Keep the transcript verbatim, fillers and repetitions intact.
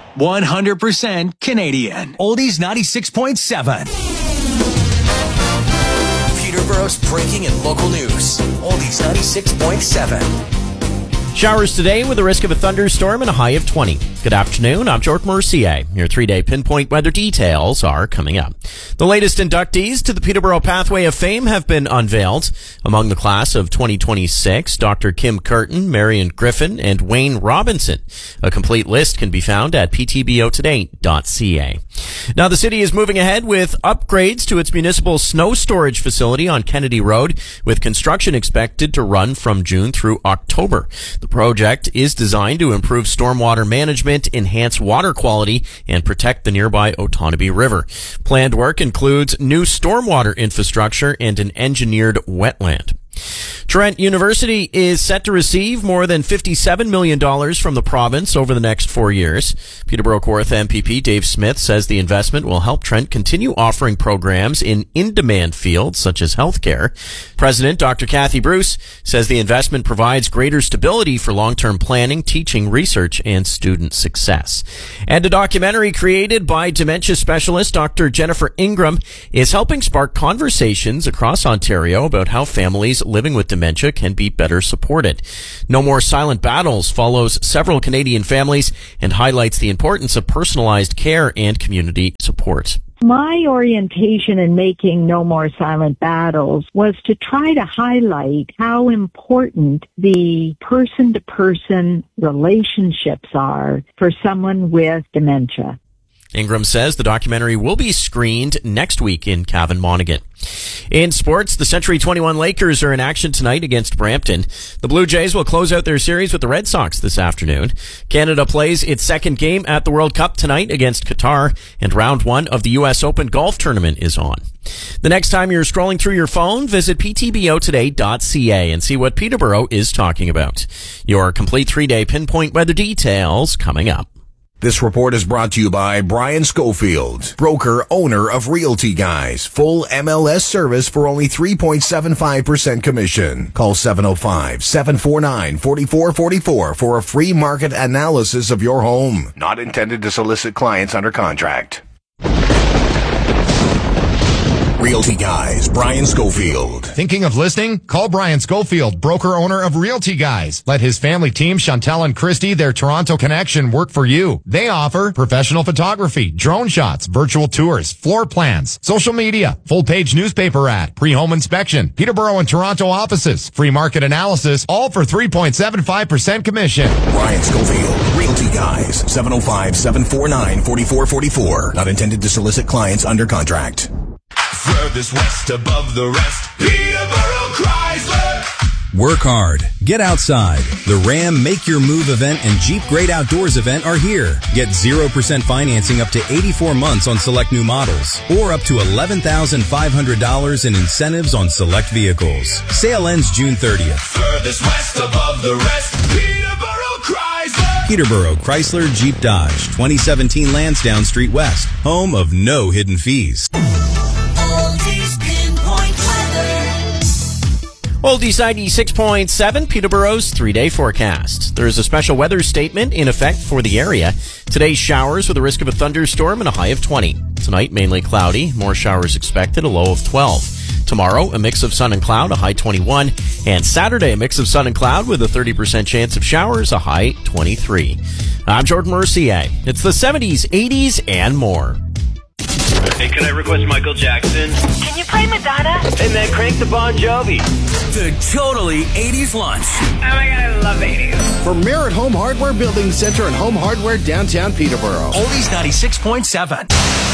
one hundred percent Canadian. Oldies ninety-six point seven. Peterborough's breaking and local news. Oldies ninety-six point seven. Showers today with a risk of a thunderstorm and a high of twenty. Good afternoon, I'm George Mercier. Your three-day pinpoint weather details are coming up. The latest inductees to the Peterborough Pathway of Fame have been unveiled. Among the class of twenty twenty-six, Doctor Kim Curtin, Marion Griffin, and Wayne Robinson. A complete list can be found at p t b o today dot c a. Now, the city is moving ahead with upgrades to its municipal snow storage facility on Kennedy Road, with construction expected to run from June through October. The project is designed to improve stormwater management, enhance water quality, and protect the nearby Otonabee River. Planned work includes new stormwater infrastructure and an engineered wetland. Trent University is set to receive more than fifty-seven million dollars from the province over the next four years. Peterborough Kawartha M P P Dave Smith says the investment will help Trent continue offering programs in in-demand fields such as healthcare. President Doctor Kathy Bruce says the investment provides greater stability for long-term planning, teaching, research, and student success. And a documentary created by dementia specialist Doctor Jennifer Ingram is helping spark conversations across Ontario about how families living with dementia can be better supported. No More Silent Battles follows several Canadian families and highlights the importance of personalized care and community support. My orientation in making No More Silent Battles was to try to highlight how important the person-to-person relationships are for someone with dementia. Ingram says the documentary will be screened next week in Cavan Monaghan. In sports, the Century twenty-one Lakers are in action tonight against Brampton. The Blue Jays will close out their series with the Red Sox this afternoon. Canada plays its second game at the World Cup tonight against Qatar, and round one of the U S Open golf tournament is on. The next time you're scrolling through your phone, visit p t b o today dot c a and see what Peterborough is talking about. Your complete three-day pinpoint weather details coming up. This report is brought to you by Brian Schofield, broker, owner of Realty Guys. Full M L S service for only three point seven five percent commission. Call seven oh five, seven four nine, four four four four for a free market analysis of your home. Not intended to solicit clients under contract. Realty Guys, Brian Schofield. Thinking of listing? Call Brian Schofield, broker owner of Realty Guys. Let his family team, Chantel and Christy, their Toronto connection, work for you. They offer professional photography, drone shots, virtual tours, floor plans, social media, full page newspaper ad, pre-home inspection, Peterborough and Toronto offices, free market analysis, all for three point seven five percent commission. Brian Schofield, Realty Guys, seven oh five, seven four nine, four four four four. Not intended to solicit clients under contract. Furthest west above the rest, Peterborough Chrysler. Work hard. Get outside. The Ram Make Your Move event and Jeep Great Outdoors event are here. Get zero percent financing up to eighty-four months on select new models, or up to eleven thousand five hundred dollars in incentives on select vehicles. Sale ends June thirtieth. Furthest west above the rest, Peterborough Chrysler. Peterborough Chrysler Jeep Dodge, twenty seventeen Lansdowne Street West, home of no hidden fees. Oldies ninety-six point seven, Peterborough's three-day forecast. There is a special weather statement in effect for the area. Today's showers with a risk of a thunderstorm and a high of twenty. Tonight, mainly cloudy. More showers expected, a low of twelve. Tomorrow, a mix of sun and cloud, a high twenty-one. And Saturday, a mix of sun and cloud with a thirty percent chance of showers, a high twenty-three. I'm Jordan Mercier. It's the seventies, eighties, and more. Hey, can I request Michael Jackson? Can you play Madonna? And then crank the Bon Jovi. The totally eighties lunch. Oh my God, I love eighties. From Merritt Home Hardware Building Center and Home Hardware downtown Peterborough. Oldies ninety-six point seven.